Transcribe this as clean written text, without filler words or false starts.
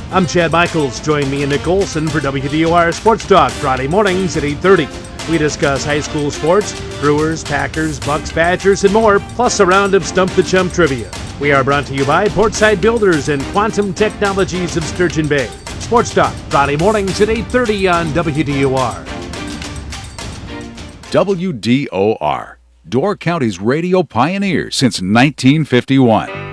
I'm Chad Michaels. Join me and Nick Olson for WDOR Sports Talk Friday mornings at 8:30. We discuss high school sports, Brewers, Packers, Bucks, Badgers, and more, plus a round of Stump the Chump trivia. We are brought to you by Portside Builders and Quantum Technologies of Sturgeon Bay. Sports Talk Friday mornings at 8:30 on WDOR. WDOR, Door County's radio pioneer since 1951.